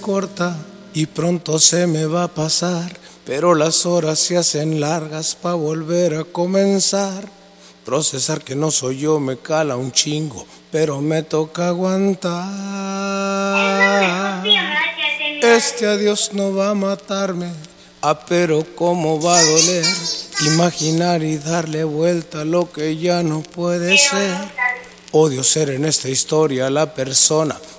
corta y pronto se me va a pasar, pero las horas se hacen largas pa' volver a comenzar. Procesar que no soy yo me cala un chingo, pero me toca aguantar. Este adiós no va a matarme, pero cómo va a doler imaginar y darle vuelta a lo que ya no puede ser. Odio ser en esta historia la persona